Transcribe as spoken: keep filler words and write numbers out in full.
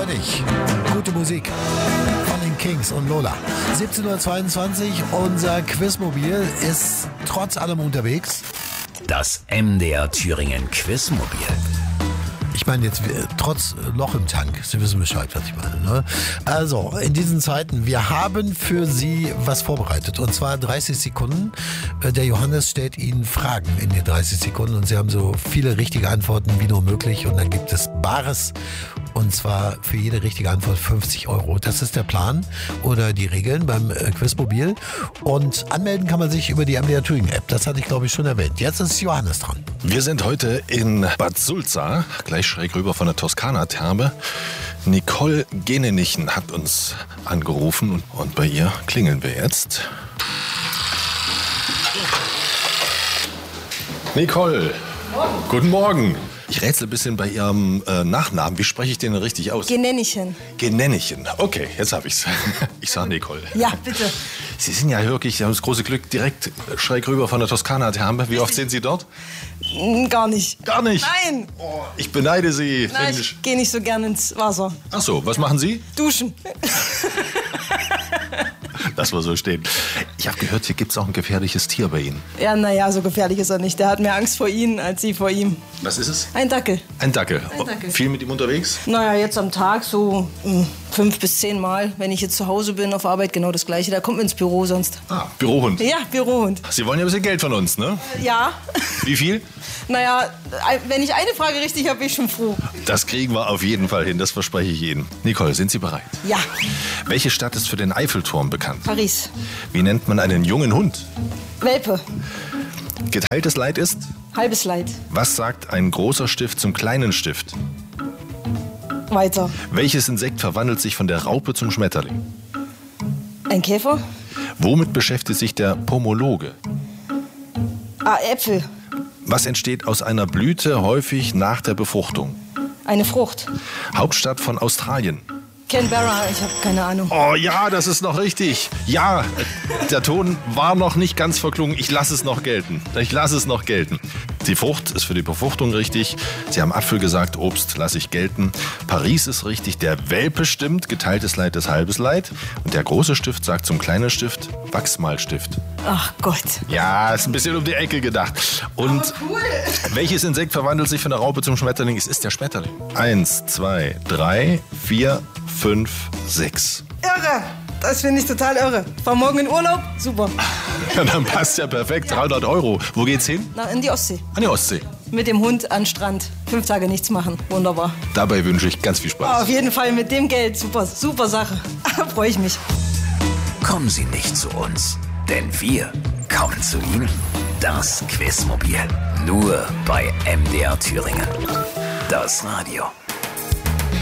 dich. Gute Musik von den Kings und Lola. siebzehn Uhr zweiundzwanzig, unser Quizmobil ist trotz allem unterwegs. Das M D R Thüringen Quizmobil. Ich meine jetzt trotz Loch im Tank. Sie wissen Bescheid, was ich meine. Ne? Also, in diesen Zeiten, wir haben für Sie was vorbereitet. Und zwar dreißig Sekunden. Der Johannes stellt Ihnen Fragen in den dreißig Sekunden. Und Sie haben so viele richtige Antworten wie nur möglich. Und dann gibt es Bares. Und zwar für jede richtige Antwort fünfzig Euro. Das ist der Plan oder die Regeln beim Quizmobil. Und anmelden kann man sich über die M D R Thüringen App. Das hatte ich, glaube ich, schon erwähnt. Jetzt ist Johannes dran. Wir sind heute in Bad Sulza, gleich schräg rüber von der Toskana-Therme. Nicole Genenichen hat uns angerufen und bei ihr klingeln wir jetzt. Nicole, Morgen. Guten Morgen. Ich rätsel ein bisschen bei Ihrem äh, Nachnamen. Wie spreche ich den richtig aus? Genenichen. Genenichen. Okay, jetzt habe ich's. Ich sage Nicole. Ja, bitte. Sie sind ja wirklich, Sie haben das große Glück, direkt schräg rüber von der Toskana-Therme. Wie oft sind Sie dort? Gar nicht. Gar nicht? Nein. Oh, ich beneide Sie. Nein, ich gehe nicht so gern ins Wasser. Ach so, was machen Sie? Duschen. Lass mal so stehen. Ich habe gehört, hier gibt es auch ein gefährliches Tier bei Ihnen. Ja, naja, so gefährlich ist er nicht. Der hat mehr Angst vor Ihnen als Sie vor ihm. Was ist es? Ein Dackel. Ein Dackel. Ein Dackel. Viel mit ihm unterwegs? Naja, jetzt am Tag so mh, fünf bis zehn Mal. Wenn ich jetzt zu Hause bin, auf Arbeit genau das Gleiche. Da kommt man ins Büro sonst. Ah, Bürohund. Ja, Bürohund. Sie wollen ja ein bisschen Geld von uns, ne? Ja. Wie viel? Naja, wenn ich eine Frage richtig habe, bin ich schon froh. Das kriegen wir auf jeden Fall hin, das verspreche ich Ihnen. Nicole, sind Sie bereit? Ja. Welche Stadt ist für den Eiffelturm bekannt? Paris. Wie nennt man einen jungen Hund? Welpe. Geteiltes Leid ist? Halbes Leid. Was sagt ein großer Stift zum kleinen Stift? Weiter. Welches Insekt verwandelt sich von der Raupe zum Schmetterling? Ein Käfer. Womit beschäftigt sich der Pomologe? Ah, Äpfel. Was entsteht aus einer Blüte häufig nach der Befruchtung? Eine Frucht. Hauptstadt von Australien. Canberra, ich habe keine Ahnung. Oh ja, das ist noch richtig. Ja, der Ton war noch nicht ganz verklungen. Ich lasse es noch gelten. Ich lasse es noch gelten. Die Frucht ist für die Befruchtung richtig. Sie haben Apfel gesagt, Obst lasse ich gelten. Paris ist richtig, der Welpe stimmt, geteiltes Leid ist halbes Leid. Und der große Stift sagt zum kleinen Stift, Wachsmalstift. Ach Gott. Ja, ist ein bisschen um die Ecke gedacht. Und oh, cool. Welches Insekt verwandelt sich von der Raupe zum Schmetterling? Es ist der Schmetterling. Eins, zwei, drei, vier, fünf, sechs. Irre. Das finde ich total irre. Fahr morgen in Urlaub? Super. Ja, dann passt ja perfekt. dreihundert Euro. Wo geht's hin? Na, in die Ostsee. An die Ostsee. Mit dem Hund an den Strand. Fünf Tage nichts machen. Wunderbar. Dabei wünsche ich ganz viel Spaß. Oh, auf jeden Fall mit dem Geld. Super, super Sache. Freue ich mich. Kommen Sie nicht zu uns, denn wir kommen zu Ihnen. Das Quizmobil. Nur bei M D R Thüringen. Das Radio.